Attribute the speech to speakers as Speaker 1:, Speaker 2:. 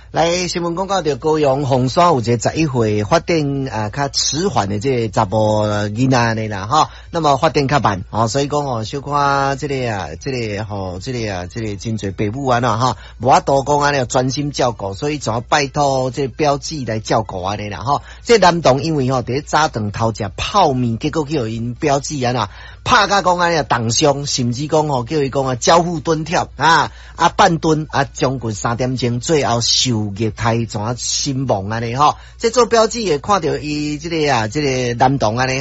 Speaker 1: 来新聞講到高雄鳳山有一個11歲發展較遲緩的這個查甫囡仔呢啦哈，那麼發展較慢所以講小看這個真濟父母哈，無法度講要專心照顧，所以就要拜託這個標記來照顧呢啦哈。這男童因為第早頓頭食泡麵，結果叫因標記拍甲講重傷，甚至講叫伊講招呼蹲跳半蹲將近3點鐘，最後受虐待怎身亡呢？這做標記會看到伊這個男童呢。